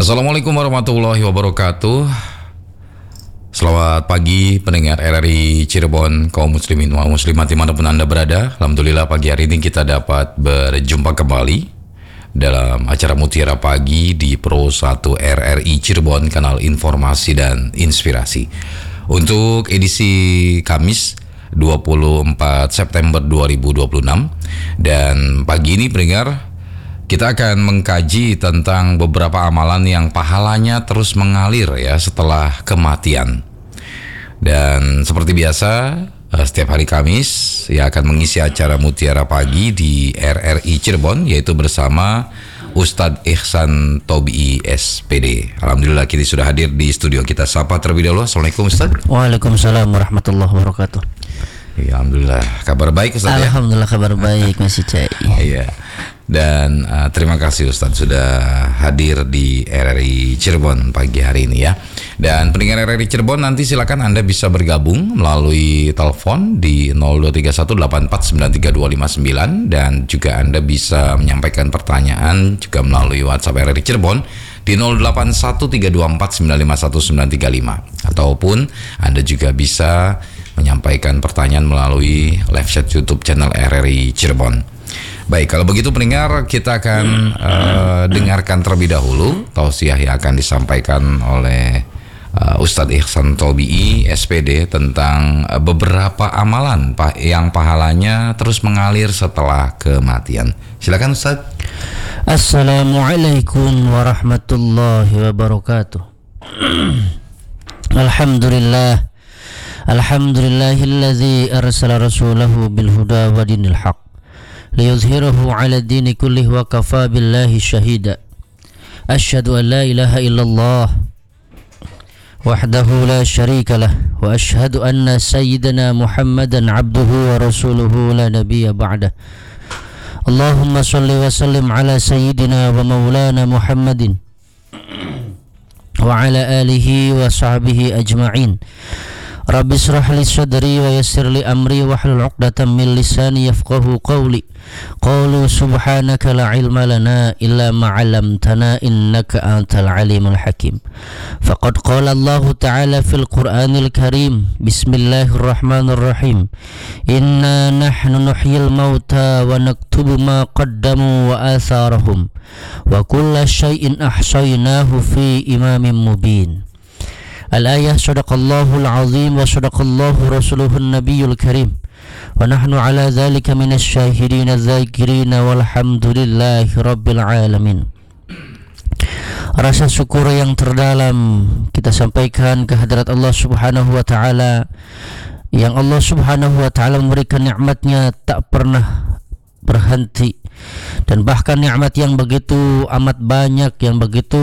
Assalamualaikum warahmatullahi wabarakatuh. Selamat pagi pendengar RRI Cirebon, kaum muslimin wa muslimat dimanapun Anda berada. Alhamdulillah pagi hari ini kita dapat berjumpa kembali dalam acara Mutiara Pagi di Pro 1 RRI Cirebon, kanal informasi dan inspirasi. Untuk edisi Kamis 24 September 2026, dan pagi ini pendengar, kita akan mengkaji tentang beberapa amalan yang pahalanya terus mengalir ya setelah kematian. Dan seperti biasa, setiap hari Kamis ya akan mengisi acara Mutiara Pagi di RRI Cirebon, yaitu bersama Ustadz Ihsan Tobi'i SPD. Alhamdulillah kini sudah hadir di studio kita. Sapa terlebih dahulu. Assalamualaikum Ustadz. Waalaikumsalam warahmatullahi wabarakatuh. Ya, alhamdulillah kabar baik Ustadz. Alhamdulillah kabar baik Mas Cai. Iya. Dan terima kasih Ustadz sudah hadir di RRI Cirebon pagi hari ini ya. Dan pendengar RRI Cirebon, nanti silakan Anda bisa bergabung melalui telepon di 0231849329, dan juga Anda bisa menyampaikan pertanyaan juga melalui WhatsApp RRI Cirebon di 081324951935, ataupun Anda juga bisa menyampaikan pertanyaan melalui live chat YouTube channel RRI Cirebon. Baik, kalau begitu pendengar, kita akan dengarkan terlebih dahulu tausiah yang akan disampaikan oleh Ustadz Ihsan Tobi'i SPD tentang beberapa amalan yang pahalanya terus mengalir setelah kematian. Silakan Ustadz. Assalamualaikum warahmatullahi wabarakatuh. Alhamdulillah, alhamdulillahilladzi arsala rasulahu bil huda wa dinil haq liyuzhirahu ala dini kullih wa kafa billahi syahida. Asyhadu an la ilaha illallah wahdahu la syarika lah, wa asyhadu anna sayyidana Muhammadan abduhu wa rasuluhu la nabiyya ba'dah. Allahumma salli wa sallim ala sayyidina wa maulana Muhammadin wa ala alihi wa sahbihi ajma'in. Rabbi israh li sadri wa yassir li amri wahlul 'uqdatam min lisani yafqahu qawli. Qalu subhanaka la ilma lana illa ma 'allamtana innaka antal alimul hakim. Faqad qala Allah ta'ala fil Qur'anil Karim, bismillahirrahmanirrahim, inna nahnu nuhyil mauta wa naktubu ma qaddamu wa atharahum wa kulla syai'in ahsaynahu fi imamin mubin. Al-ayah, sadaqallahul azim wa sadaqallahu rasuluhun nabiyul karim, wa nahnu ala dhalika minas syahidin adh-dhakirin walhamdulillahi rabbil alamin. Rasa syukur yang terdalam kita sampaikan ke hadirat Allah subhanahu wa ta'ala, yang Allah subhanahu wa ta'ala memberikan nikmatnya tak pernah berhenti, dan bahkan nikmat yang begitu amat banyak, yang begitu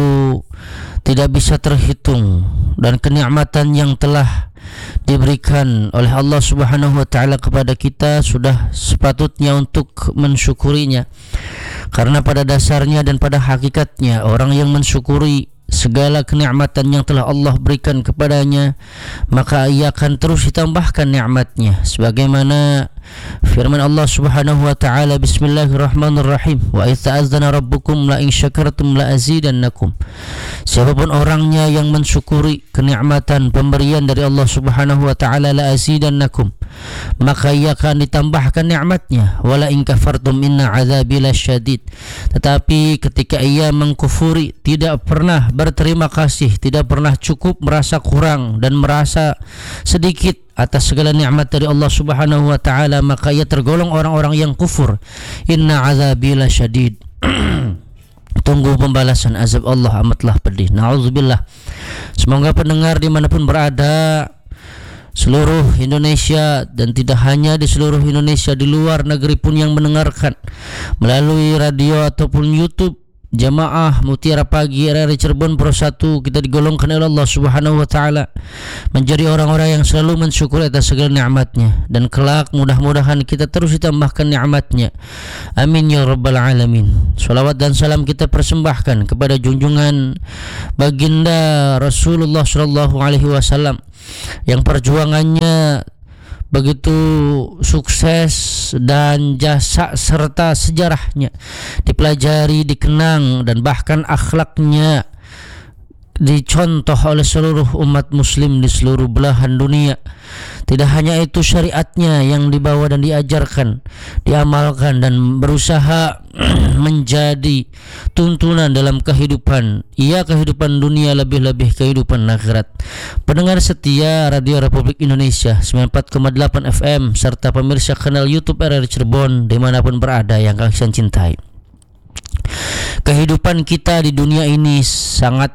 tidak bisa terhitung, dan kenikmatan yang telah diberikan oleh Allah Subhanahu wa taala kepada kita sudah sepatutnya untuk mensyukurinya. Karena pada dasarnya dan pada hakikatnya orang yang mensyukuri segala kenikmatan yang telah Allah berikan kepadanya, maka ia akan terus ditambahkan nikmatnya, sebagaimana firman Allah Subhanahu wa taala, bismillahirrahmanirrahim, wa idz ta'azzana rabbukum la in syakartum la azidannakum. Siapapun orangnya yang mensyukuri kenikmatan pemberian dari Allah Subhanahu wa taala, la azidannakum, maka ia akan ditambahkan nikmatnya, wala in kafartum inna azabi lasyadid. Tetapi ketika ia mengkufuri, tidak pernah berterima kasih, tidak pernah cukup, merasa kurang dan merasa sedikit atas segala nikmat dari Allah Subhanahu wa taala, maka ia tergolong orang-orang yang kufur. Inna azabi lasyadid. Tunggu pembalasan azab Allah amatlah pedih. Na'udzubillah. Semoga pendengar dimanapun berada, seluruh Indonesia, dan tidak hanya di seluruh Indonesia, di luar negeri pun yang mendengarkan melalui radio ataupun YouTube, jamaah Mutiara Pagi RRI Cirebon Pro 1, kita digolongkan oleh Allah Subhanahu wa taala menjadi orang-orang yang selalu mensyukuri atas segala nikmatnya, dan kelak mudah-mudahan kita terus ditambahkan nikmatnya. Amin ya rabbal alamin. Salawat dan salam kita persembahkan kepada junjungan baginda Rasulullah sallallahu alaihi wasallam yang perjuangannya begitu sukses dan jasa serta sejarahnya dipelajari, dikenang, dan bahkan akhlaknya dicontoh oleh seluruh umat muslim di seluruh belahan dunia. Tidak hanya itu, syariatnya yang dibawa dan diajarkan, diamalkan dan berusaha menjadi tuntunan dalam kehidupan, kehidupan dunia lebih-lebih kehidupan akhirat. Pendengar setia Radio Republik Indonesia 94,8 FM serta pemirsa kanal YouTube RRI Cirebon dimanapun berada yang kalian cintai. Kehidupan kita di dunia ini sangat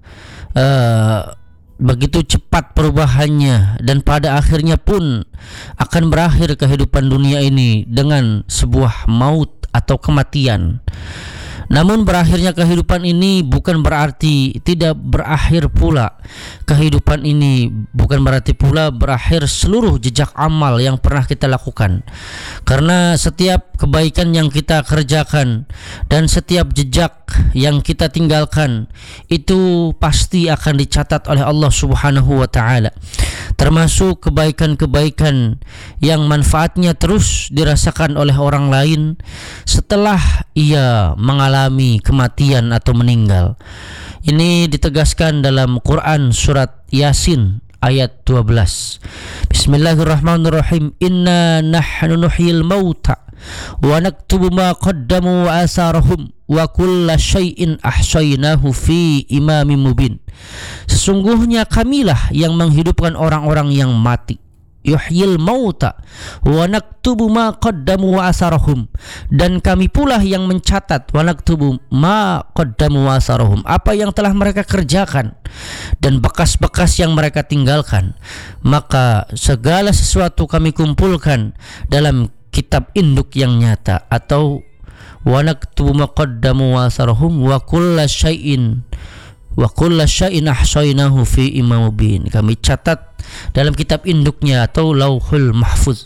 begitu cepat perubahannya, dan pada akhirnya pun akan berakhir kehidupan dunia ini dengan sebuah maut atau kematian. Namun berakhirnya kehidupan ini bukan berarti tidak berakhir pula kehidupan ini, bukan berarti pula berakhir seluruh jejak amal yang pernah kita lakukan. Karena setiap kebaikan yang kita kerjakan dan setiap jejak yang kita tinggalkan itu pasti akan dicatat oleh Allah Subhanahu wa taala. Termasuk kebaikan-kebaikan yang manfaatnya terus dirasakan oleh orang lain setelah ia mengalami kematian atau meninggal. Ini ditegaskan dalam Quran surat Yasin ayat 12. Bismillahirrahmanirrahim. Inna nahnu nuhyil mauta wa naktubu ma qaddamu wa asarahum wa kulla syai'in ahsaynahu fi imamin mubin. Sesungguhnya kamilah yang menghidupkan orang-orang yang mati. Yuhyil mauta wa naktubu ma qaddamu wa asarahum, dan kami pula yang mencatat wa naktubu ma qaddamu wa asarahum, apa yang telah mereka kerjakan dan bekas-bekas yang mereka tinggalkan. Maka segala sesuatu kami kumpulkan dalam kitab induk yang nyata, atau wa naktubu ma qaddamu wa asarahum wa kulla syai'in ahsaynahu fi imamin mubin. Kami catat dalam kitab induknya atau Lauhul Mahfuz.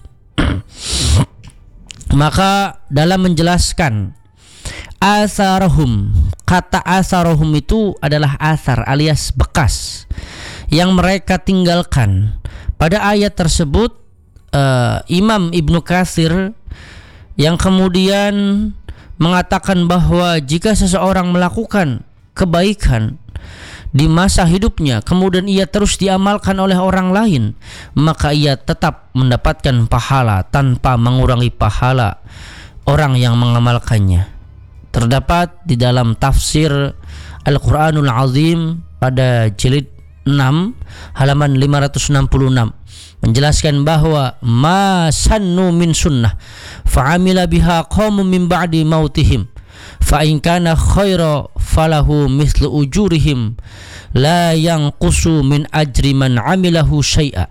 Maka dalam menjelaskan asarahum, kata asarahum itu adalah asar alias bekas yang mereka tinggalkan. Pada ayat tersebut Imam Ibnu Katsir yang kemudian mengatakan bahwa jika seseorang melakukan kebaikan di masa hidupnya kemudian ia terus diamalkan oleh orang lain, maka ia tetap mendapatkan pahala tanpa mengurangi pahala orang yang mengamalkannya. Terdapat di dalam tafsir Al-Quranul Azim pada jilid 6 halaman 566 menjelaskan bahwa ma sannu min sunnah fa'amila biha qaumun min ba'di mautihim fa in kana khaira falahu mislu ujurihim la yanqusu min ajri man amilahu syai'a.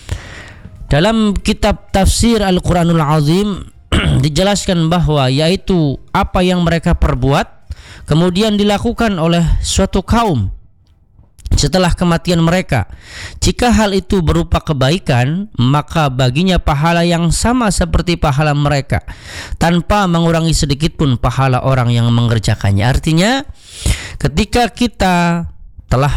Dalam kitab tafsir Al-Quranul Azim dijelaskan bahwa yaitu apa yang mereka perbuat kemudian dilakukan oleh suatu kaum setelah kematian mereka. Jika hal itu berupa kebaikan, maka baginya pahala yang sama seperti pahala mereka tanpa mengurangi sedikit pun pahala orang yang mengerjakannya. Artinya ketika kita telah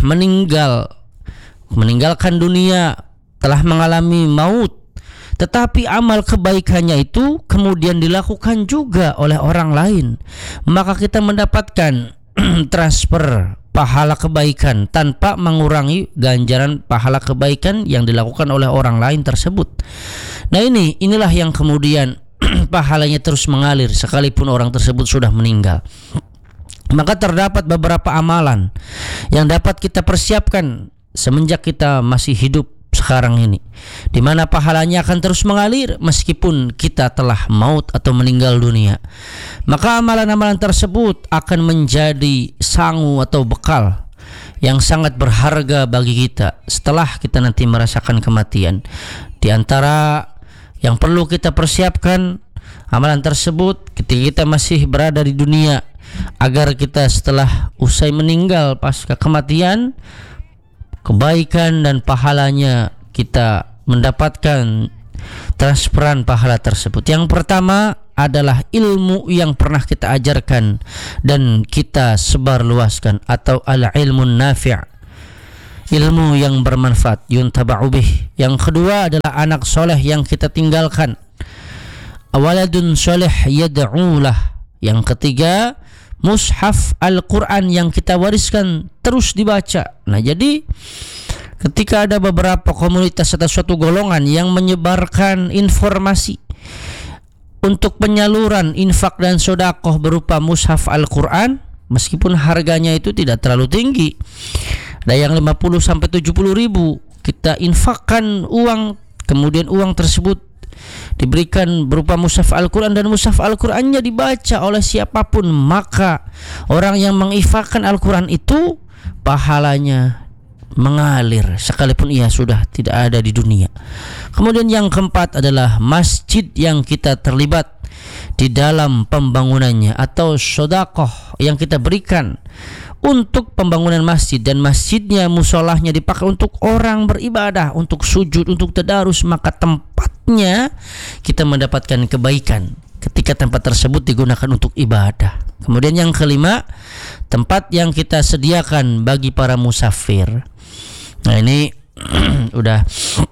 meninggalkan dunia, telah mengalami maut, tetapi amal kebaikannya itu kemudian dilakukan juga oleh orang lain, maka kita mendapatkan transfer pahala kebaikan tanpa mengurangi ganjaran pahala kebaikan yang dilakukan oleh orang lain tersebut. Nah inilah yang kemudian pahalanya terus mengalir sekalipun orang tersebut sudah meninggal. Maka terdapat beberapa amalan yang dapat kita persiapkan semenjak kita masih hidup sekarang ini, di mana pahalanya akan terus mengalir meskipun kita telah maut atau meninggal dunia. Maka amalan-amalan tersebut akan menjadi sangu atau bekal yang sangat berharga bagi kita setelah kita nanti merasakan kematian. Di antara yang perlu kita persiapkan amalan tersebut ketika kita masih berada di dunia, agar kita setelah usai meninggal pasca kematian, kebaikan dan pahalanya kita mendapatkan transferan pahala tersebut. Yang pertama adalah ilmu yang pernah kita ajarkan dan kita sebarluaskan, atau al-ilmun nafi', ilmu yang bermanfaat, yuntaba'u bih. Yang kedua adalah anak soleh yang kita tinggalkan, waladun soleh yad'ulah. Yang ketiga mushaf Al-Quran yang kita wariskan terus dibaca. Nah, jadi ketika ada beberapa komunitas atau suatu golongan yang menyebarkan informasi untuk penyaluran infak dan sedekah berupa mushaf Al-Quran, meskipun harganya itu tidak terlalu tinggi, ada yang 50 sampai 70 ribu, kita infakkan uang, kemudian uang tersebut diberikan berupa mushaf Al-Quran dan mushaf Al-Qurannya dibaca oleh siapapun, maka orang yang menginfakkan Al-Quran itu pahalanya mengalir sekalipun ia sudah tidak ada di dunia. Kemudian yang keempat adalah masjid yang kita terlibat di dalam pembangunannya atau sedekah yang kita berikan untuk pembangunan masjid, dan masjidnya, musolahnya dipakai untuk orang beribadah, untuk sujud, untuk tadarus, maka tempatnya kita mendapatkan kebaikan ketika tempat tersebut digunakan untuk ibadah. Kemudian yang kelima, tempat yang kita sediakan bagi para musafir. Nah, ini udah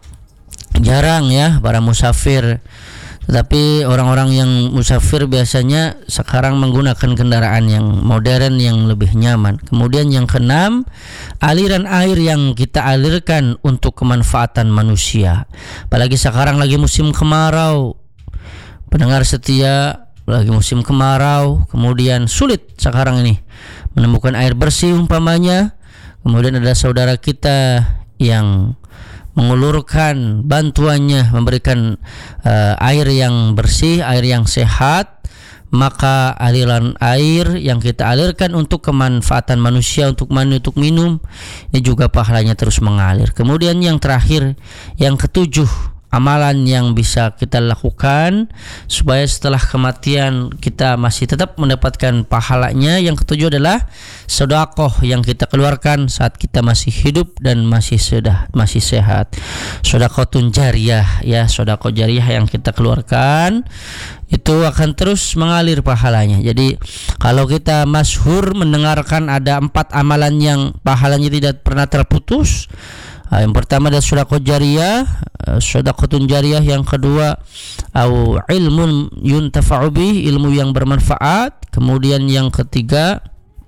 jarang ya para musafir. Tetapi orang-orang yang musafir biasanya sekarang menggunakan kendaraan yang modern yang lebih nyaman. Kemudian yang keenam, aliran air yang kita alirkan untuk kemanfaatan manusia. Apalagi sekarang lagi musim kemarau. Pendengar setia, lagi musim kemarau, kemudian sulit sekarang ini menemukan air bersih umpamanya. Kemudian ada saudara kita yang mengulurkan bantuannya, memberikan air yang bersih, air yang sehat, maka aliran air yang kita alirkan untuk kemanfaatan manusia, untuk minum, ini juga pahalanya terus mengalir. Kemudian yang terakhir, yang ketujuh, amalan yang bisa kita lakukan supaya setelah kematian kita masih tetap mendapatkan pahalanya. Yang ketujuh adalah sedekah yang kita keluarkan saat kita masih hidup dan masih sehat. Sedekahun jariyah, ya, sedekah jariyah yang kita keluarkan itu akan terus mengalir pahalanya. Jadi kalau kita masyhur mendengarkan ada 4 amalan yang pahalanya tidak pernah terputus. Yang pertama adalah sedekah jariyah, sedekahun jariyah. Yang kedua, au ilmun yuntafa'u bih, ilmu yang bermanfaat. Kemudian yang ketiga,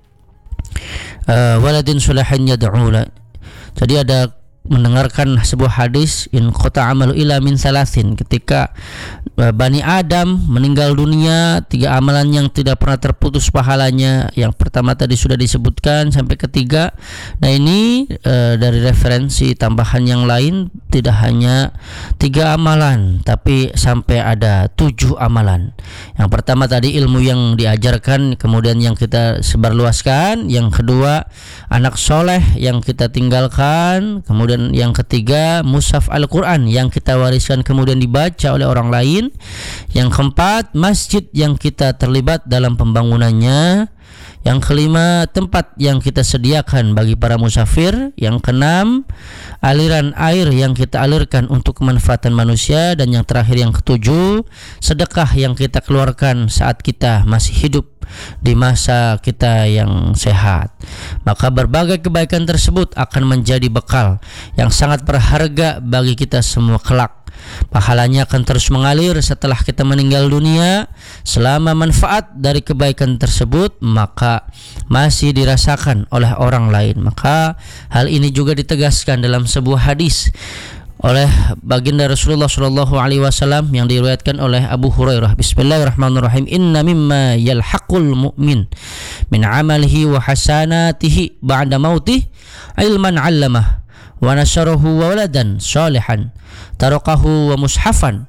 waladin salihin yad'u. Jadi ada mendengarkan sebuah hadis, in qata amalu ila min salasin, ketika Bani Adam meninggal dunia, 3 amalan yang tidak pernah terputus pahalanya. Yang pertama tadi sudah disebutkan sampai ketiga. Nah, ini dari referensi tambahan yang lain, tidak hanya 3 amalan tapi sampai ada 7 amalan. Yang pertama tadi ilmu yang diajarkan, kemudian yang kita sebarluaskan. Yang kedua, anak soleh yang kita tinggalkan. Kemudian yang ketiga, mushaf Al-Quran yang kita wariskan kemudian dibaca oleh orang lain. Yang keempat, masjid yang kita terlibat dalam pembangunannya. Yang kelima, tempat yang kita sediakan bagi para musafir. Yang keenam, aliran air yang kita alirkan untuk kemanfaatan manusia. Dan yang terakhir, yang ketujuh, sedekah yang kita keluarkan saat kita masih hidup di masa kita yang sehat. Maka berbagai kebaikan tersebut akan menjadi bekal yang sangat berharga bagi kita semua kelak. Pahalanya akan terus mengalir setelah kita meninggal dunia. Selama manfaat dari kebaikan tersebut maka masih dirasakan oleh orang lain. Maka hal ini juga ditegaskan dalam sebuah hadis oleh baginda Rasulullah sallallahu alaihi wasallam yang diriwayatkan oleh Abu Hurairah. Bismillahirrahmanirrahim. Inna mimma yalhaqul mu'min min amalihi wa hasanatihi ba'da mautih ilman 'allamah wa nasyarahu wa waladan salihan tarakahu wa mushafan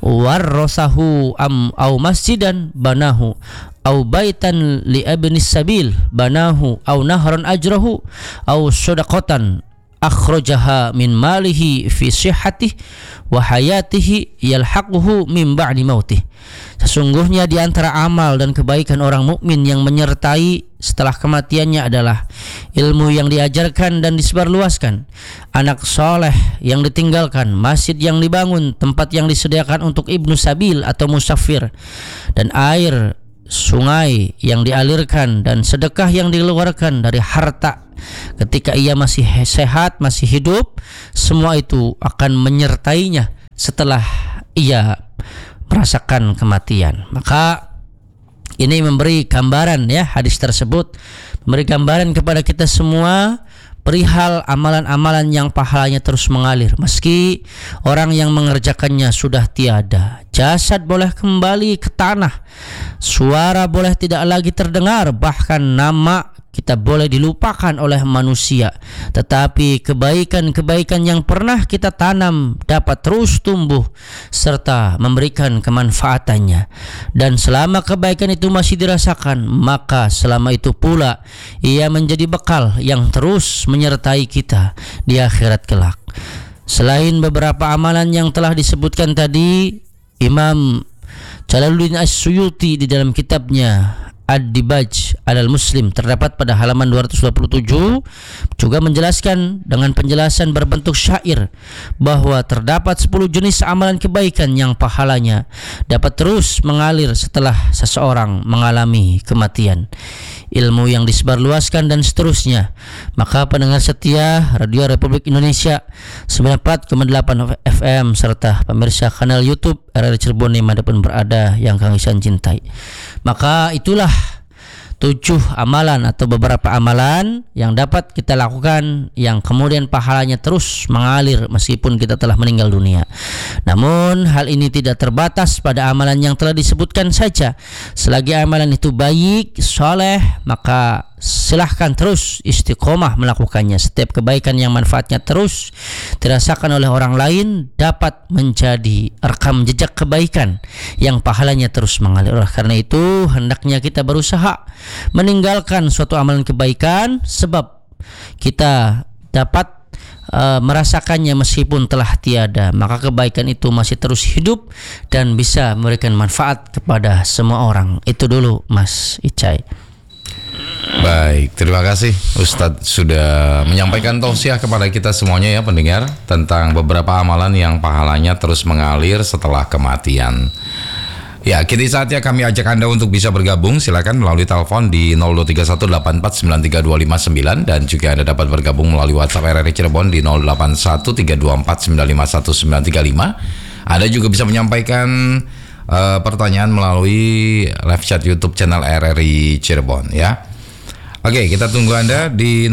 warrasahu au masjidan banahu au baitan li ibnis sabil banahu au nahran ajrahu au shadaqatan akhrajaha min malihi fi sihhatih wa hayatihi yalhaquhu min ba'di mautih. Sesungguhnya di antara amal dan kebaikan orang mukmin yang menyertai setelah kematiannya adalah ilmu yang diajarkan dan disebarluaskan, anak soleh yang ditinggalkan, masjid yang dibangun, tempat yang disediakan untuk ibnu sabil atau musafir, dan air sungai yang dialirkan dan sedekah yang dikeluarkan dari harta ketika ia masih sehat, masih hidup. Semua itu akan menyertainya setelah ia merasakan kematian. Maka Ini memberi gambaran ya, hadis tersebut memberi gambaran kepada kita semua perihal amalan-amalan yang pahalanya terus mengalir meski orang yang mengerjakannya sudah tiada. Jasad boleh kembali ke tanah, suara boleh tidak lagi terdengar, bahkan nama kita boleh dilupakan oleh manusia, tetapi kebaikan-kebaikan yang pernah kita tanam dapat terus tumbuh serta memberikan kemanfaatannya. Dan selama kebaikan itu masih dirasakan, maka selama itu pula ia menjadi bekal yang terus menyertai kita di akhirat kelak. Selain beberapa amalan yang telah disebutkan tadi, Imam Jalaluddin As-Suyuti di dalam kitabnya Ad-Dibaj Al-Muslim terdapat pada halaman 227 juga menjelaskan dengan penjelasan berbentuk syair bahwa terdapat 10 jenis amalan kebaikan yang pahalanya dapat terus mengalir setelah seseorang mengalami kematian. Ilmu yang disebarluaskan dan seterusnya. Maka pendengar setia Radio Republik Indonesia 94,8 FM serta pemirsa kanal YouTube RRI Cirebon dimanapun berada yang Kang Ihsan cintai. Maka itulah 7 amalan atau beberapa amalan yang dapat kita lakukan yang kemudian pahalanya terus mengalir meskipun kita telah meninggal dunia. Namun hal ini tidak terbatas pada amalan yang telah disebutkan saja. Selagi amalan itu baik, soleh, maka silahkan terus istiqomah melakukannya. Setiap kebaikan yang manfaatnya terus dirasakan oleh orang lain dapat menjadi rekam jejak kebaikan yang pahalanya terus mengalir. Karena itu hendaknya kita berusaha meninggalkan suatu amalan kebaikan sebab kita dapat merasakannya meskipun telah tiada. Maka kebaikan itu masih terus hidup dan bisa memberikan manfaat kepada semua orang. Itu dulu Mas Icai. Baik, terima kasih Ustadz sudah menyampaikan tausiah kepada kita semuanya ya pendengar tentang beberapa amalan yang pahalanya terus mengalir setelah kematian. Ya, kini saatnya kami ajak Anda untuk bisa bergabung. Silakan melalui telepon di 0231849329 dan juga Anda dapat bergabung melalui WhatsApp RRI Cirebon di 081324953935. Anda juga bisa menyampaikan pertanyaan melalui live chat YouTube channel RRI Cirebon ya. Oke, kita tunggu Anda di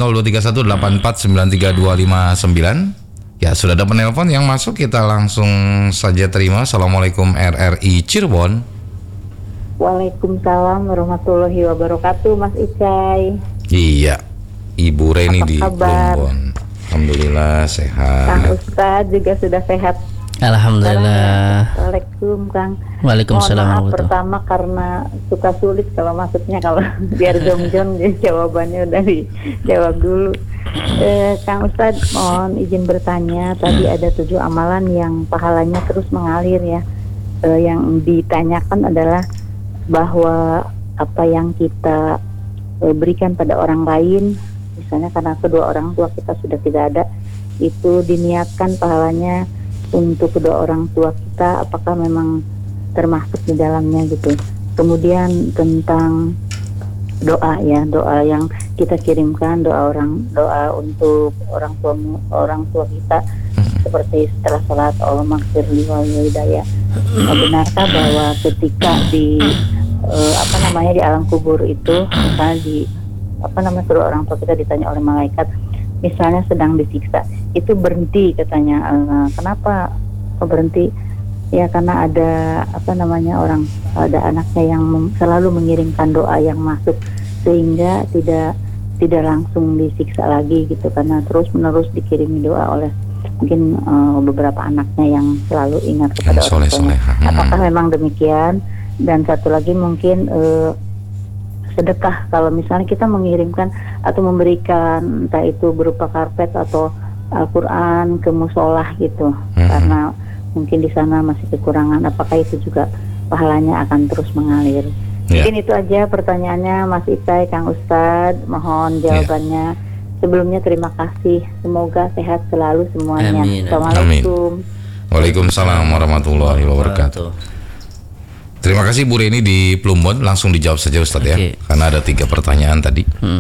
0231849329. Ya, sudah ada penelpon yang masuk, kita langsung saja terima. Assalamualaikum RRI Cirebon. Waalaikumsalam warahmatullahi wabarakatuh, Mas Icai. Iya, Ibu Reni di Cirebon. Alhamdulillah sehat. Kang Ustadz juga sudah sehat. Alhamdulillah. Waalaikumsalam Kang. Waalaikumsalam. Mohon maaf pertama karena suka sulit kalau maksudnya kalau biar jom-jom jawabannya udah dijawab dulu. Kang Ustadz mohon izin bertanya, tadi ada 7 amalan yang pahalanya terus mengalir ya. Yang ditanyakan adalah bahwa apa yang kita berikan pada orang lain, misalnya karena kedua orang tua kita sudah tidak ada, itu diniatkan pahalanya untuk kedua orang tua kita, apakah memang termasuk di dalamnya gitu. Kemudian tentang doa ya, doa yang kita kirimkan, doa untuk orang tua kita seperti setelah salat Allah maghfirli wal hidayah. Benarkah bahwa ketika di di alam kubur itu, misalnya kedua orang tua kita ditanya oleh malaikat, misalnya sedang disiksa, itu berhenti katanya. Kenapa berhenti? Ya karena ada ada anaknya yang selalu mengirimkan doa yang masuk sehingga tidak langsung disiksa lagi gitu, karena terus menerus dikirimi doa oleh mungkin beberapa anaknya yang selalu ingat kepada orang tuanya. Apakah memang demikian? Dan satu lagi mungkin sedekah, kalau misalnya kita mengirimkan atau memberikan entah itu berupa karpet atau Al-Quran ke musolah gitu, karena mungkin di sana masih kekurangan, apakah itu juga pahalanya akan terus mengalir? Mungkin itu aja pertanyaannya Mas Icai, Kang Ustadz, mohon jawabannya. Sebelumnya terima kasih, semoga sehat selalu semuanya. Amin. Assalamualaikum. Waalaikumsalam warahmatullahi wabarakatuh. Terima kasih Bu Reni di Plumbon, langsung dijawab saja Ustadz ya, karena ada 3 pertanyaan tadi.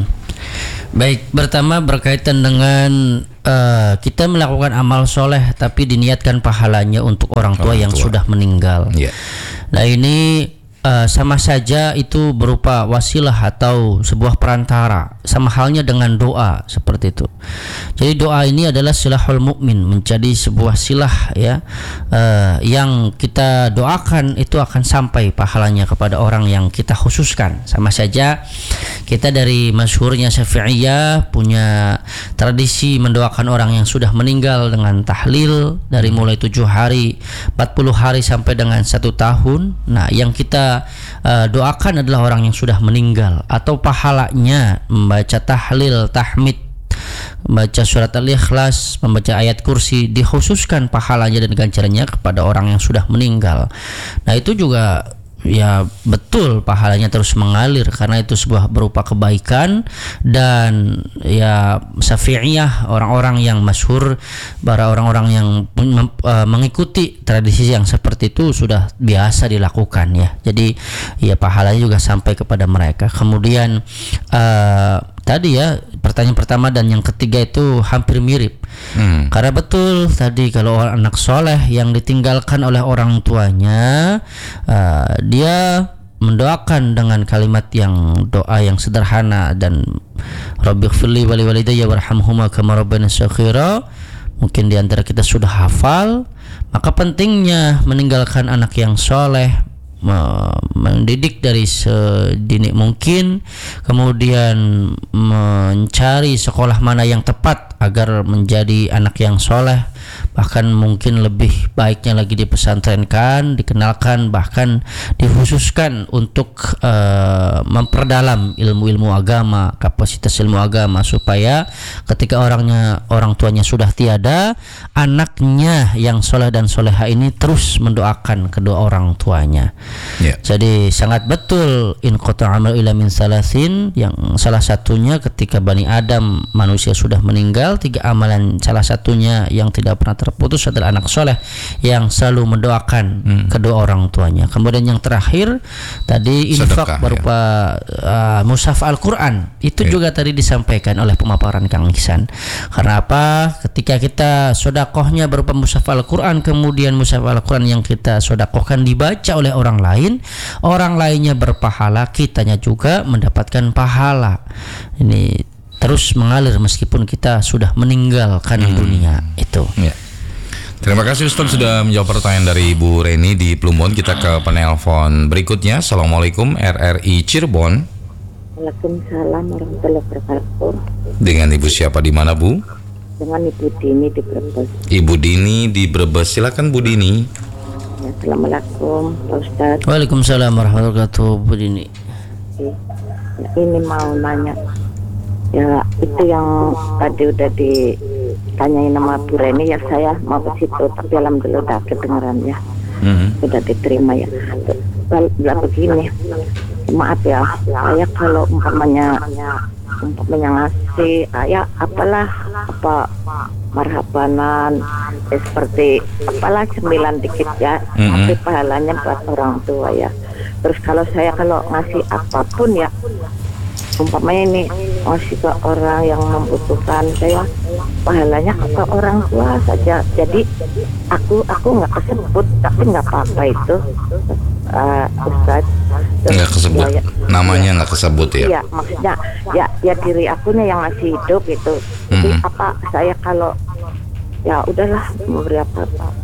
Baik, pertama berkaitan dengan kita melakukan amal soleh tapi diniatkan pahalanya untuk orang tua yang sudah meninggal. Nah ini sama saja itu berupa wasilah atau sebuah perantara, sama halnya dengan doa seperti itu. Jadi doa ini adalah silahul mukmin, menjadi sebuah silah ya, yang kita doakan itu akan sampai pahalanya kepada orang yang kita khususkan. Sama saja kita dari masyhurnya Syafi'iyah punya tradisi mendoakan orang yang sudah meninggal dengan tahlil dari mulai 7 hari, 40 hari sampai dengan 1 tahun. Nah, yang kita doakan adalah orang yang sudah meninggal, atau pahalanya membaca tahlil, tahmid, membaca surat Al-Ikhlas, membaca ayat kursi, dikhususkan pahalanya dan ganjarannya kepada orang yang sudah meninggal. Nah, itu juga ya betul pahalanya terus mengalir karena itu sebuah berupa kebaikan. Dan ya Syafi'iyah, orang-orang yang masyhur, para orang-orang yang mengikuti tradisi yang seperti itu sudah biasa dilakukan ya. Jadi ya pahalanya juga sampai kepada mereka. Kemudian tadi ya pertanyaan pertama dan yang ketiga itu hampir mirip. Karena betul tadi kalau anak soleh yang ditinggalkan oleh orang tuanya, dia mendoakan dengan kalimat yang doa yang sederhana dan Rabbighfirli wa liwalidayya warhamhuma kama rabbayani shaghira, mungkin di antara kita sudah hafal. Maka pentingnya meninggalkan anak yang soleh, mendidik dari sedini mungkin, kemudian mencari sekolah mana yang tepat agar menjadi anak yang soleh, bahkan mungkin lebih baiknya lagi dipesantrenkan, dikenalkan, bahkan dikhususkan untuk memperdalam ilmu-ilmu agama, kapasitas ilmu agama, supaya ketika orang tuanya sudah tiada, anaknya yang soleh dan soleha ini terus mendoakan kedua orang tuanya. Jadi sangat betul in qata'a amal ila min salasin, yang salah satunya ketika Bani Adam, manusia sudah meninggal, 3 amalan salah satunya yang tidak pernah terputus adalah anak soleh yang selalu mendoakan kedua orang tuanya. Kemudian yang terakhir tadi infak berupa mushaf Al-Quran, itu juga tadi disampaikan oleh pemaparan Kang Ihsan. Karena apa? Ketika kita sodakohnya berupa mushaf Al-Quran, kemudian mushaf Al-Quran yang kita sodakohkan dibaca oleh orang lainnya berpahala, kitanya juga mendapatkan pahala. Ini terus mengalir meskipun kita sudah meninggalkan dunia itu. Terima kasih Ustaz sudah menjawab pertanyaan dari Ibu Reni di Plumbon. Kita ke penelpon berikutnya. Assalamualaikum, RRI Cirebon. Waalaikumsalam warahmatullahi wabarakatuh. Dengan Ibu siapa di mana, Bu? Dengan Ibu Dini di Brebes. Ibu Dini di Brebes, silakan Bu Dini. Ya, assalamualaikum Pak Ustadz. Waalaikumsalam warahmatullahi wabarakatuh, Bu Dini. Ya, ini mau nanya, ya itu yang tadi udah ditanyain sama Bu Reni, ya saya mau ke situ, tapi alhamdulillah udah kedengeran ya, udah diterima ya. Begini, maaf ya, saya kalau umpamanya ngasih ya apa marhabanan seperti apalah cemilan dikit ya, tapi pahalanya buat orang tua ya. Terus kalau ngasih apapun ya, umpamanya ini ngasih ke orang yang membutuhkan, saya pahalanya ke orang tua saja. Jadi aku nggak kesebut, tapi nggak apa-apa itu Ustaz. Nggak kesebut ya, namanya nggak kesebut ya? Iya, maksudnya ya diri akunya yang ngasih hidup itu. Jadi apa saya kalau ya udahlah memberi apa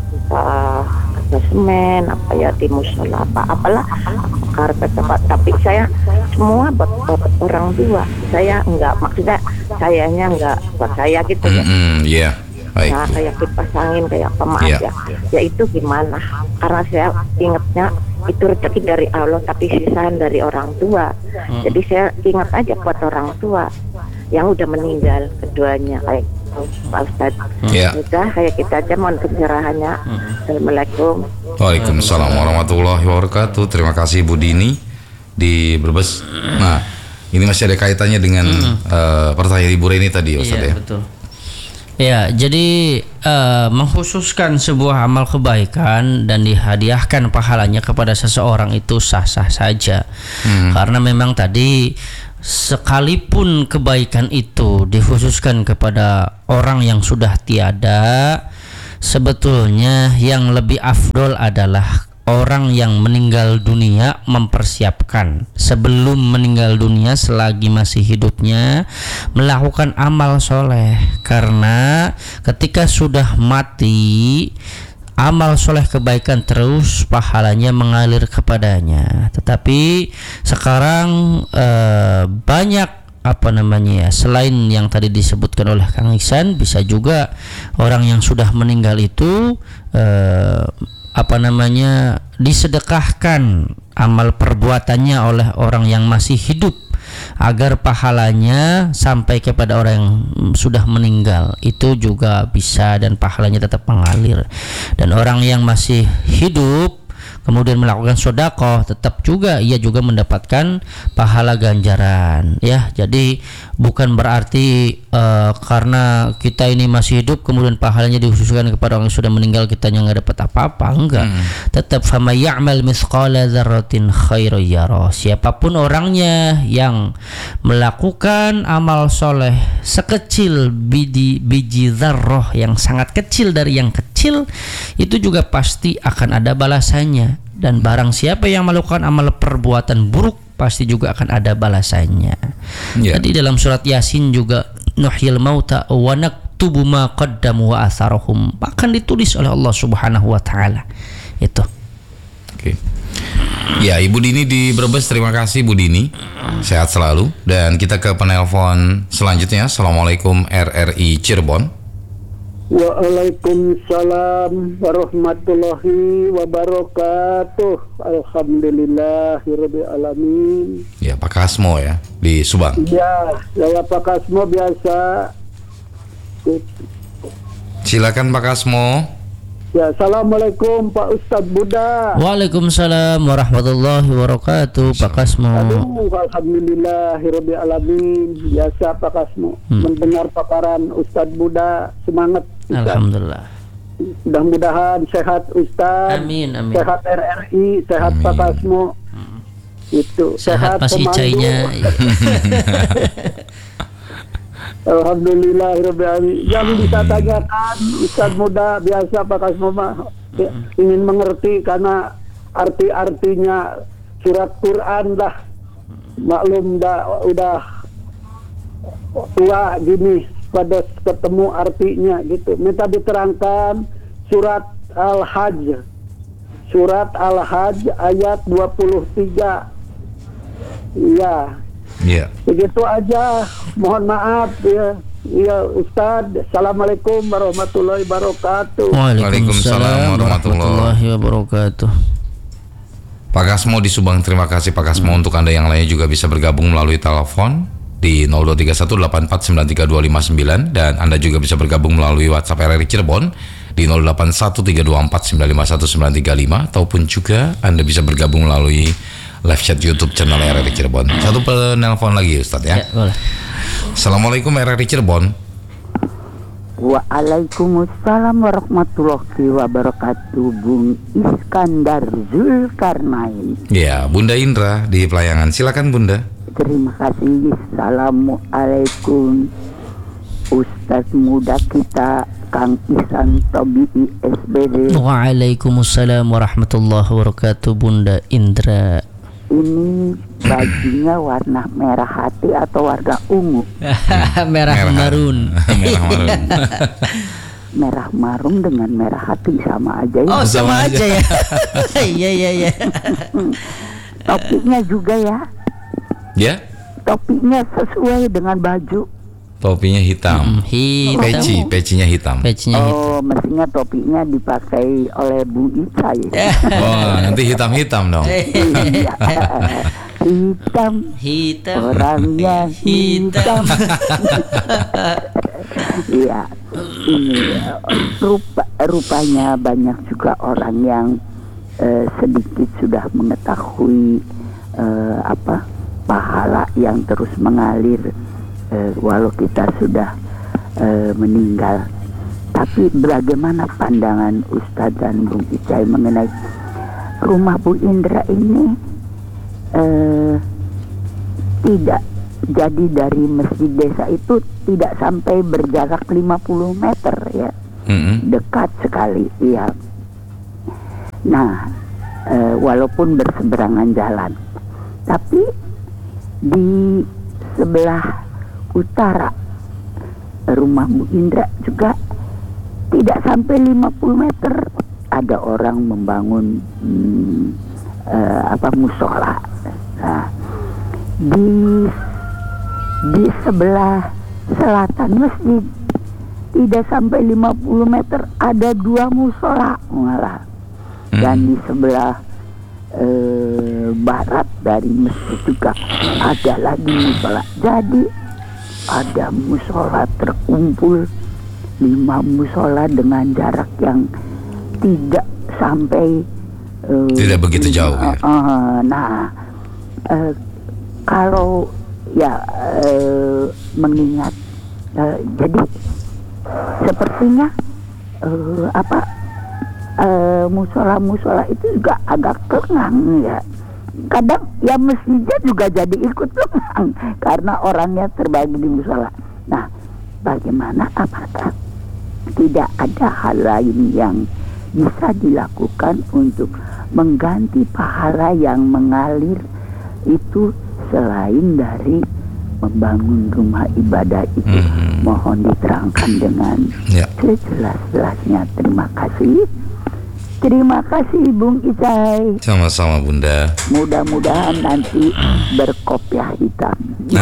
semen apa ya di musola apalah karpet tapi saya semua buat orang tua. Saya enggak, maksudnya sayanya enggak buat saya gitu ya. Baik. Nah, kayak dipasangin kayak pemaaf ya itu gimana, karena saya ingatnya itu rezeki dari Allah tapi sisaan dari orang tua. Jadi saya ingat aja buat orang tua yang udah meninggal keduanya, kayak Pak Ustadz. Udah kayak kita aja, mohon pencerahannya. Assalamualaikum. Waalaikumsalam warahmatullahi wabarakatuh. Terima kasih Bu Dini di Brebes. Nah, ini masih ada kaitannya dengan pertanyaan Ibu Reni tadi, Ustadz ya. Betul. Ya, jadi mengkhususkan sebuah amal kebaikan dan dihadiahkan pahalanya kepada seseorang itu sah-sah saja. Karena memang tadi sekalipun kebaikan itu dikhususkan kepada orang yang sudah tiada, sebetulnya yang lebih afdol adalah orang yang meninggal dunia mempersiapkan sebelum meninggal dunia selagi masih hidupnya melakukan amal soleh, karena ketika sudah mati amal soleh kebaikan terus pahalanya mengalir kepadanya. Tetapi sekarang banyak selain yang tadi disebutkan oleh Kang Ihsan, bisa juga orang yang sudah meninggal itu disedekahkan amal perbuatannya oleh orang yang masih hidup agar pahalanya sampai kepada orang yang sudah meninggal. Itu juga bisa dan pahalanya tetap mengalir. Dan orang yang masih hidup kemudian melakukan sedekah, tetap juga ia juga mendapatkan pahala ganjaran, ya. Jadi bukan berarti karena kita ini masih hidup kemudian pahalanya dikhususkan kepada orang yang sudah meninggal, kita nggak dapat apa-apa, enggak. Tetap fama ya'mal mithqala dzarratin khairan yara. Siapapun orangnya yang melakukan amal soleh sekecil biji dzarrah, yang sangat kecil dari yang kecil, itu juga pasti akan ada balasannya. Dan barang siapa yang melakukan amal perbuatan buruk, pasti juga akan ada balasannya. Jadi dalam surat Yasin juga nuhyil mauta wa naktubu ma qaddamu wa atharahum, akan ditulis oleh Allah Subhanahu wa taala. Itu. Oke. Ya, Ibu Dini di Brebes, terima kasih Bu Dini. Sehat selalu. Dan kita ke penelpon selanjutnya. Assalamualaikum RRI Cirebon. Waalaikumsalam warahmatullahi wabarakatuh. Alhamdulillahirabbil alamin. Ya, Pak Kasmo ya di Subang. Ya, saya Pak Kasmo biasa. Silakan Pak Kasmo. Ya, assalamualaikum Pak Ustadz Buddha. Waalaikumsalam warahmatullahi wabarakatuh, Pak Kasmo. Aduh, alhamdulillahirabbil alamin. Biasa Pak Kasmo mendengar paparan Ustadz Buddha, semangat Ustadz. Alhamdulillah. Mudah-mudahan sehat Ustadz. Amin, amin. Sehat RRI, sehat Pak Kasmo. Itu sehat Mas Icainya. Alhamdulillahirrahmanirrahim. Yang bisa tanyakan Ustadz muda biasa Pak Kasmo ingin mengerti, karena arti-artinya surat Quran dah maklum udah tua gini pada ketemu artinya gitu. Minta diterangkan surat Al-Hajj ayat 23. Iya. Ya. Begitu aja. Mohon maaf ya. Ya Ustadz. Assalamualaikum warahmatullahi wabarakatuh. Waalaikumsalam warahmatullahi wabarakatuh. Pak Kasmo di Subang, terima kasih Pak Kasmo. Untuk Anda yang lainnya juga bisa bergabung melalui telepon di 0231849329, dan Anda juga bisa bergabung melalui WhatsApp RRI Cirebon di 081324951935, ataupun juga Anda bisa bergabung melalui live chat YouTube channel RRI Cirebon. Satu penelpon lagi Ustadz ya. Boleh. Assalamualaikum RRI Cirebon. Waalaikumsalam warahmatullahi wabarakatuh. Bung Iskandar Zulkarnain. Ya, Bunda Indra di Pelayangan. Silakan Bunda. Terima kasih. Assalamualaikum Ustadz muda kita Kang Ihsan Tabi'i SBD. Waalaikumsalam warahmatullahi wabarakatuh, Bunda Indra. Ini bajunya warna merah hati atau warna ungu? Merah marun. Merah marun. Merah marun dengan merah hati sama aja ya. Oh, sama aja ya. Iya. Topinya juga ya. Ya? Topinya sesuai dengan baju. Topinya hitam. Hitam. Pecinya hitam. Pecinya hitam. Oh, mestinya topinya dipakai oleh Bu Ica ya. Oh, nanti hitam-hitam dong. Iya. Hitam. Orangnya hitam. Iya. Ini rupanya banyak juga orang yang sedikit sudah mengetahui pahala yang terus mengalir walau kita sudah meninggal. Tapi bagaimana pandangan Ustadz dan Bung Icai mengenai rumah Bu Indra ini? Tidak jadi dari masjid desa itu tidak sampai berjarak 50 meter ya. Dekat sekali ya. Nah, walaupun berseberangan jalan. Tapi di sebelah utara rumah Bu Indra juga tidak sampai 50 meter ada orang membangun musola. Nah, di sebelah selatan masjid tidak sampai 50 meter ada 2 musola malah. Dan di sebelah barat dari masjid juga ada lagi musola. Jadi ada musola terkumpul 5 musola dengan jarak yang tidak sampai tidak begitu jauh ya? Kalau mengingat jadi sepertinya musola-musola itu juga agak lengang ya. Kadang ya masjidnya juga jadi ikut lengang karena orangnya terbagi di musola. Nah, bagaimana, apakah tidak ada hal lain yang bisa dilakukan untuk mengganti pahala yang mengalir itu selain dari membangun rumah ibadah itu? Mohon diterangkan dengan sejelas-jelasnya. Terima kasih Bung Isai. Sama-sama Bunda. Mudah-mudahan nanti berkopiah hitam.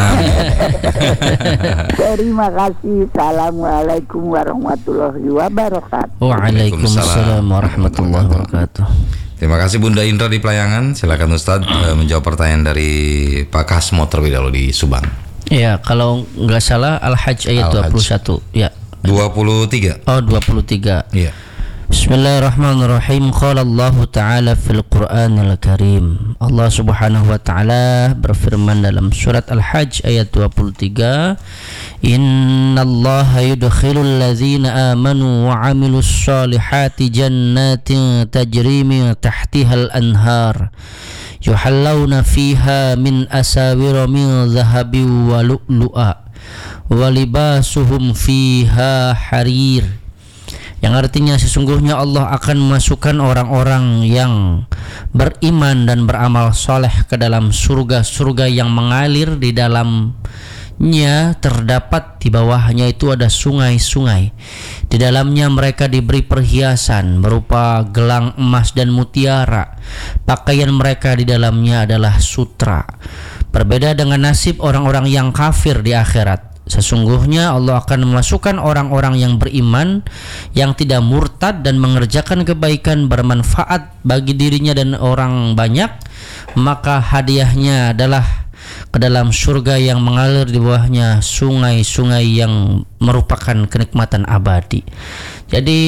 Terima kasih. Assalamualaikum warahmatullahi wabarakatuh. Waalaikumsalam warahmatullahi wabarakatuh. Terima kasih Bunda Indra di Pelayangan. Silakan Ustadz menjawab pertanyaan dari Pak Kasmo terlebih dahulu di Subang. Ya, kalau nggak salah Al-Hajj ayat 21. Ya. 23. Oh, 23. Iya. Bismillahirrahmanirrahim. Qala Allah Ta'ala fil Qur'anil Karim. Allah Subhanahu wa Ta'ala berfirman dalam surat Al-Hajj ayat 23, Innallaha yudkhilul ladzina amanu wa 'amilus solihati jannatin tajri min tahtihal anhar yuhallawna fiha min asawira min dhahabin wa lu'lu'a wa libasuhum fiha harir. Yang artinya sesungguhnya Allah akan memasukkan orang-orang yang beriman dan beramal soleh ke dalam surga-surga yang mengalir di dalamnya terdapat di bawahnya itu ada sungai-sungai. Di dalamnya mereka diberi perhiasan berupa gelang emas dan mutiara. Pakaian mereka di dalamnya adalah sutra. Berbeda dengan nasib orang-orang yang kafir di akhirat. Sesungguhnya Allah akan memasukkan orang-orang yang beriman, yang tidak murtad dan mengerjakan kebaikan bermanfaat bagi dirinya dan orang banyak, maka hadiahnya adalah ke dalam surga yang mengalir di bawahnya sungai-sungai yang merupakan kenikmatan abadi. Jadi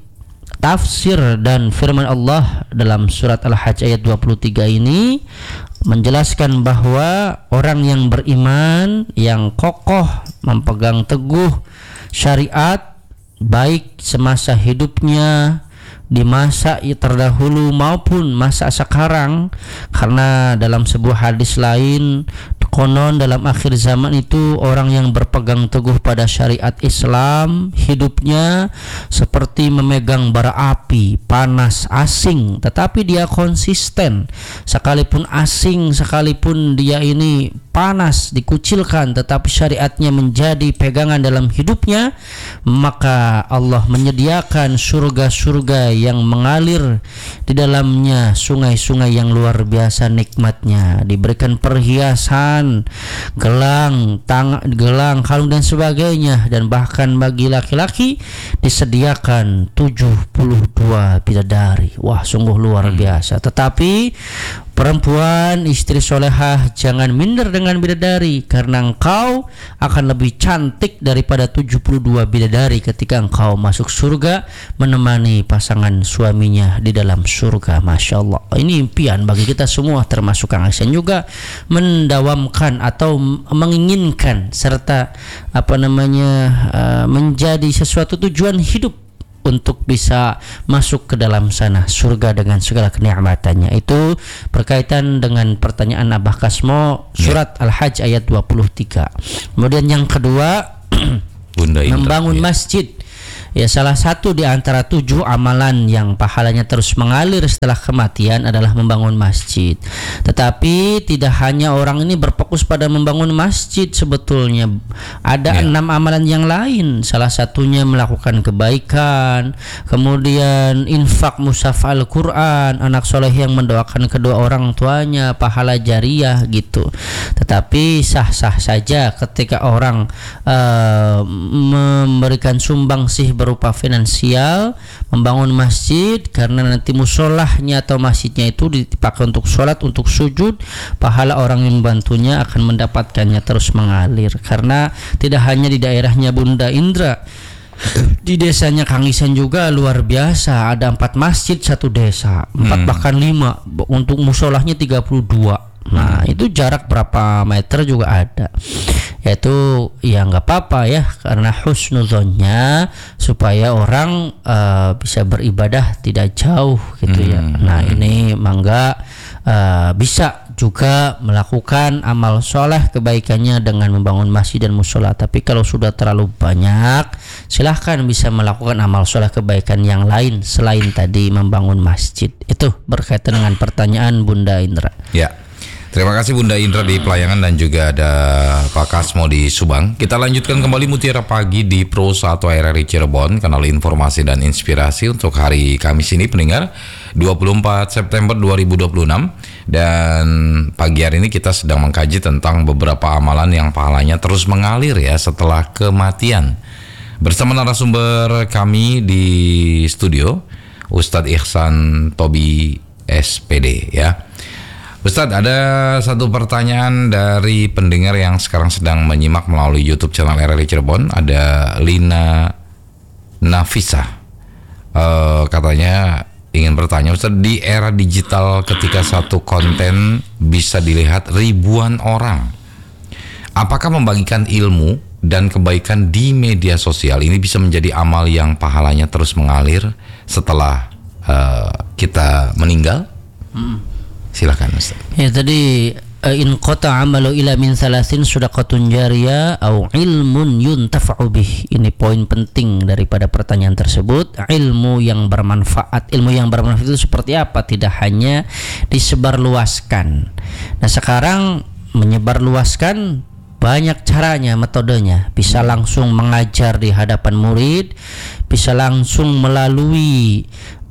tafsir dan firman Allah dalam surat Al-Hajj ayat 23 ini menjelaskan bahwa orang yang beriman, yang kokoh memegang teguh syariat baik semasa hidupnya, di masa terdahulu maupun masa sekarang, karena dalam sebuah hadis lain konon dalam akhir zaman itu orang yang berpegang teguh pada syariat Islam hidupnya seperti memegang bara api panas asing, tetapi dia konsisten sekalipun asing, sekalipun dia ini panas dikucilkan, tetapi syariatnya menjadi pegangan dalam hidupnya, maka Allah menyediakan surga-surga yang mengalir di dalamnya sungai-sungai yang luar biasa nikmatnya, diberikan perhiasan, gelang, kalung dan sebagainya, dan bahkan bagi laki-laki disediakan 72 bidadari. Wah, sungguh luar biasa. Tetapi perempuan, istri solehah, jangan minder dengan bidadari, karena engkau akan lebih cantik daripada 72 bidadari ketika engkau masuk surga menemani pasangan suaminya di dalam surga. Masya Allah, ini impian bagi kita semua, termasuk Kang Hasan juga mendawamkan atau menginginkan serta menjadi sesuatu tujuan hidup untuk bisa masuk ke dalam sana surga dengan segala kenikmatannya. Itu berkaitan dengan pertanyaan Abah Kasmo surat Al-Hajj ayat 23. Kemudian yang kedua, Bunda Indra, membangun masjid Ya, salah satu di antara 7 amalan yang pahalanya terus mengalir setelah kematian adalah membangun masjid. Tetapi tidak hanya orang ini berfokus pada membangun masjid, sebetulnya ada 6 amalan yang lain. Salah satunya melakukan kebaikan, kemudian infak mushaf Al-Quran, anak soleh yang mendoakan kedua orang tuanya, pahala jariah gitu. Tetapi sah-sah saja ketika orang memberikan sumbangsih berupa finansial, membangun masjid, karena nanti musolahnya atau masjidnya itu dipakai untuk sholat, untuk sujud, pahala orang yang membantunya akan mendapatkannya terus mengalir. Karena tidak hanya di daerahnya Bunda Indra, di desanya Kang Ihsan juga luar biasa, ada 4 masjid satu desa, 4 bahkan 5, untuk musolahnya 32. Nah, itu jarak berapa meter juga ada. Yaitu ya nggak apa-apa ya, karena husnuzonnya supaya orang bisa beribadah tidak jauh gitu ya. Nah, ini mangga bisa juga melakukan amal soleh kebaikannya dengan membangun masjid dan musola. Tapi kalau sudah terlalu banyak, silahkan bisa melakukan amal soleh kebaikan yang lain selain tadi membangun masjid. Itu berkaitan dengan pertanyaan Bunda Indra. Ya. Terima kasih Bunda Indra di Pelayangan dan juga ada Pak Kasmo di Subang. Kita lanjutkan kembali Mutiara Pagi di Pro 1 RRI Cirebon, kanal informasi dan inspirasi untuk hari Kamis ini pendengar 24 September 2026. Dan pagi hari ini kita sedang mengkaji tentang beberapa amalan yang pahalanya terus mengalir ya setelah kematian. Bersama narasumber kami di studio, Ustadz Ihsan Tobi SPD ya. Ustadz, ada satu pertanyaan dari pendengar yang sekarang sedang menyimak melalui YouTube channel RRI Cirebon. Ada Lina Nafisa, katanya ingin bertanya, Ustadz, di era digital ketika satu konten bisa dilihat ribuan orang, apakah membagikan ilmu dan kebaikan di media sosial ini bisa menjadi amal yang pahalanya terus mengalir setelah kita meninggal? Silakan Ustaz. Ya, tadi in qata amalu ila min salasin shadaqatun jariyah au ilmun yuntafa'u bih. Ini poin penting daripada pertanyaan tersebut. Ilmu yang bermanfaat. Ilmu yang bermanfaat itu seperti apa? Tidak hanya disebarluaskan. Nah, sekarang menyebarluaskan banyak caranya, metodenya. Bisa langsung mengajar di hadapan murid, bisa langsung melalui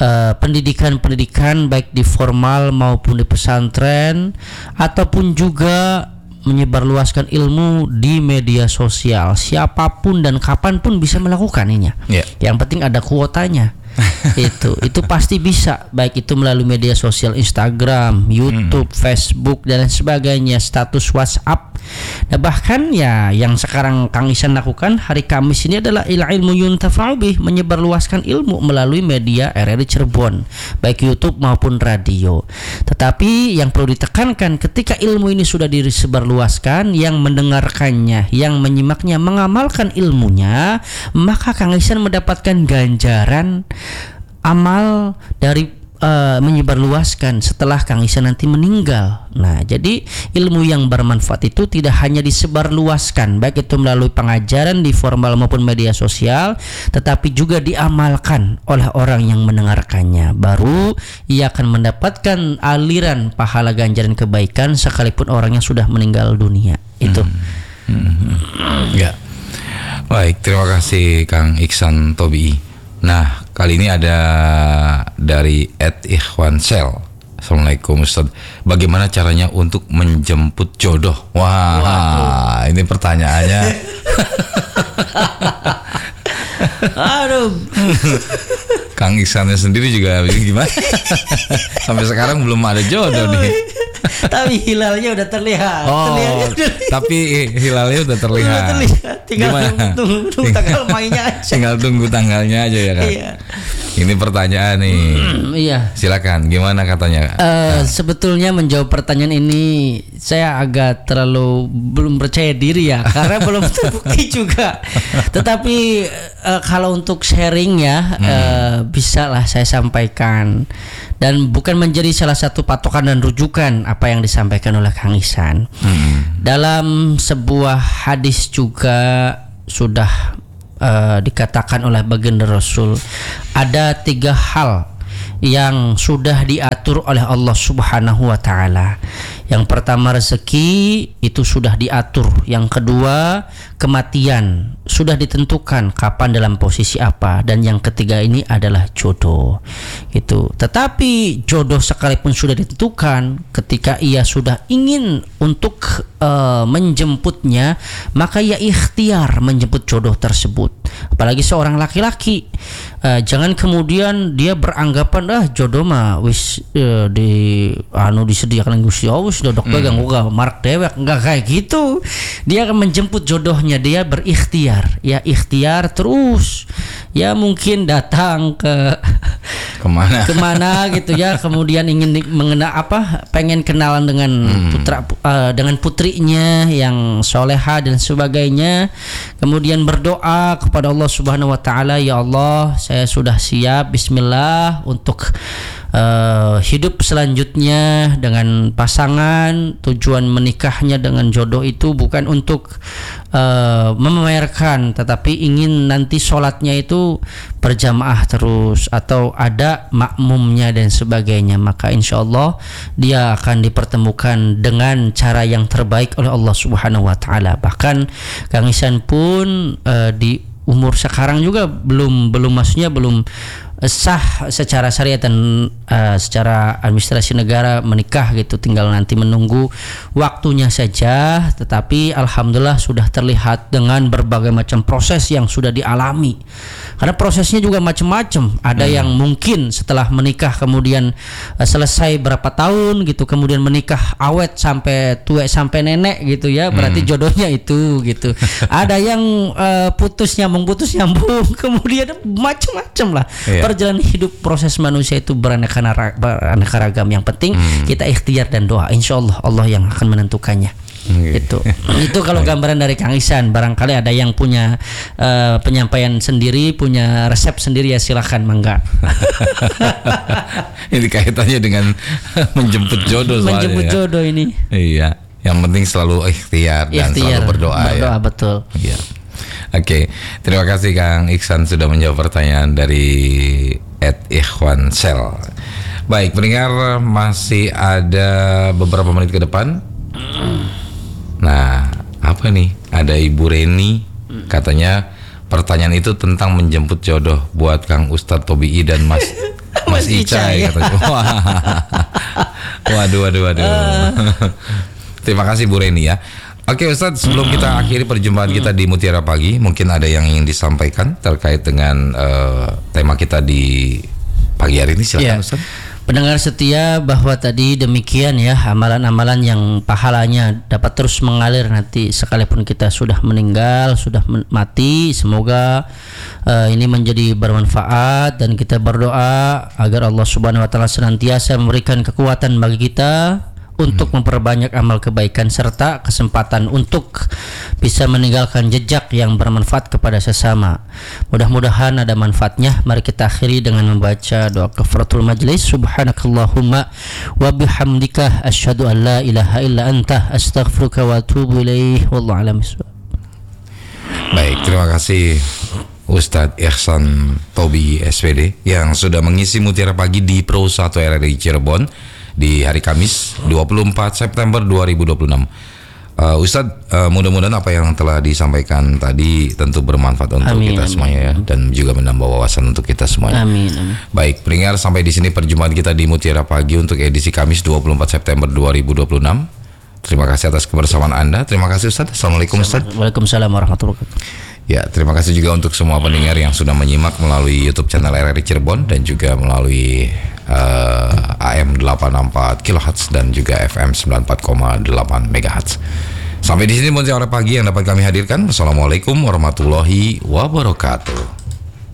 pendidikan baik di formal maupun di pesantren, ataupun juga menyebarluaskan ilmu di media sosial. Siapapun dan kapanpun bisa melakukannya. Yang penting ada kuotanya. itu pasti bisa, baik itu melalui media sosial Instagram, YouTube, Facebook dan sebagainya, status WhatsApp. Nah, bahkan ya yang sekarang Kang Ihsan lakukan hari Kamis ini adalah ilmu yuntafa'u bih, menyebarluaskan ilmu melalui media RRI Cirebon, baik YouTube maupun radio. Tetapi yang perlu ditekankan, ketika ilmu ini sudah disebarluaskan, yang mendengarkannya, yang menyimaknya, mengamalkan ilmunya, maka Kang Ihsan mendapatkan ganjaran amal dari menyebarluaskan setelah Kang Ihsan nanti meninggal. Nah, jadi ilmu yang bermanfaat itu tidak hanya disebarluaskan, baik itu melalui pengajaran di formal maupun media sosial, tetapi juga diamalkan oleh orang yang mendengarkannya. Baru ia akan mendapatkan aliran pahala ganjaran kebaikan sekalipun orangnya sudah meninggal dunia. Itu. Ya. Baik, terima kasih Kang Ihsan Tobi. Nah, kali ini ada dari @ikhwansel. Assalamualaikum Ustaz, bagaimana caranya untuk menjemput jodoh? Wah, ini pertanyaannya. Aduh. Kang Ihsannya sendiri juga gimana? Sampai sekarang belum ada jodoh nih. Tapi hilalnya udah terlihat. Tapi hilalnya udah terlihat. Tinggal tunggu tanggal mainnya aja. Tinggal tunggu tanggalnya aja ya kan. Iya. Ini pertanyaan nih. Iya. Silakan, gimana katanya? Sebetulnya menjawab pertanyaan ini saya agak terlalu belum percaya diri ya, karena belum terbukti juga. Tetapi kalau untuk sharing ya, bisa lah saya sampaikan. Dan bukan menjadi salah satu patokan dan rujukan apa yang disampaikan oleh Kang Ihsan. Dalam sebuah hadis juga sudah dikatakan oleh baginda Rasul, ada 3 hal yang sudah diatur oleh Allah Subhanahu wa taala. Yang pertama rezeki itu sudah diatur. Yang kedua kematian sudah ditentukan kapan dalam posisi apa, dan yang ketiga ini adalah jodoh. Gitu. Tetapi jodoh sekalipun sudah ditentukan, ketika ia sudah ingin untuk menjemputnya, maka ia ikhtiar menjemput jodoh tersebut. Apalagi seorang laki-laki, jangan kemudian dia beranggapan jodoh mah wis disediakan Gusti Allah, dodok pegang uga marak dewek. Enggak kayak gitu. Dia akan menjemput jodohnya, dia berikhtiar. Ya ikhtiar terus. Ya mungkin datang ke kemana gitu ya, kemudian ingin pengen kenalan dengan dengan putrinya yang soleha dan sebagainya. Kemudian berdoa kepada Allah Subhanahu wa taala, ya Allah, saya sudah siap bismillah untuk hidup selanjutnya dengan pasangan. Tujuan menikahnya dengan jodoh itu bukan untuk memamerkan, tetapi ingin nanti sholatnya itu berjamaah terus atau ada makmumnya dan sebagainya. Maka insya Allah dia akan dipertemukan dengan cara yang terbaik oleh Allah Subhanahu wa taala. Bahkan Kang Ihsan pun di umur sekarang juga belum sah secara syariat dan secara administrasi negara menikah gitu, tinggal nanti menunggu waktunya saja. Tetapi alhamdulillah sudah terlihat dengan berbagai macam proses yang sudah dialami, karena prosesnya juga macam-macam. Ada yang mungkin setelah menikah kemudian selesai berapa tahun gitu, kemudian menikah awet sampai tua sampai nenek gitu ya, berarti jodohnya itu gitu. Ada yang putus nyambung kemudian macam-macam lah. Perjalanan hidup proses manusia itu beraneka ragam. Yang penting kita ikhtiar dan doa, insya Allah Allah yang akan menentukannya. Itu kalau gambaran dari Kang Ihsan. Barangkali ada yang punya penyampaian sendiri, punya resep sendiri, ya silakan, mangga. Ini kaitannya dengan menjemput jodoh soalnya. Menjemput jodoh ini. Iya, yang penting selalu ikhtiar dan selalu berdoa ya. Betul. Iya. Oke, terima kasih Kang Ihsan sudah menjawab pertanyaan dari @ikhwansel. Baik, pendengar, masih ada beberapa menit ke depan. Nah, apa nih? Ada Ibu Reni, katanya pertanyaan itu tentang menjemput jodoh buat Kang Ustadz Tobi'i dan Mas Icai, katanya. Waduh. Terima kasih Bu Reni ya. Oke Ustadz, sebelum kita akhiri perjumpaan kita di Mutiara Pagi, mungkin ada yang ingin disampaikan terkait dengan tema kita di pagi hari ini, silakan Ustadz. Pendengar setia, bahwa tadi demikian ya, amalan-amalan yang pahalanya dapat terus mengalir nanti sekalipun kita sudah meninggal, sudah mati. Semoga ini menjadi bermanfaat, dan kita berdoa agar Allah Subhanahu wa taala senantiasa memberikan kekuatan bagi kita untuk memperbanyak amal kebaikan serta kesempatan untuk bisa meninggalkan jejak yang bermanfaat kepada sesama. Mudah-mudahan ada manfaatnya. Mari kita akhiri dengan membaca doa kafaratul majlis. Subhanakallahumma wa bihamdika asyhadu an la ilaha illa anta astaghfiruka wa atubu ilaih. Wallahu a'lam bishawab. Baik, terima kasih Ustadz Ihsan Tobi'i SPD yang sudah mengisi Mutiara Pagi di Pro 1 RRI Cirebon di hari Kamis 24 September 2026. Ustadz, mudah-mudahan apa yang telah disampaikan tadi tentu bermanfaat untuk kita semuanya ya, dan juga menambah wawasan untuk kita semuanya. Amin. Baik, pendengar, sampai di sini perjumpaan kita di Mutiara Pagi untuk edisi Kamis 24 September 2026. Terima kasih atas kebersamaan Anda. Terima kasih Ustadz. Assalamualaikum Ustadz. Waalaikumsalam warahmatullahi wabarakatuh. Ya, terima kasih juga untuk semua pendengar yang sudah menyimak melalui YouTube channel RRI Cirebon dan juga melalui AM 864 kHz dan juga FM 94,8 MHz. Sampai di sini Mutiara Pagi yang dapat kami hadirkan. Wassalamualaikum warahmatullahi wabarakatuh.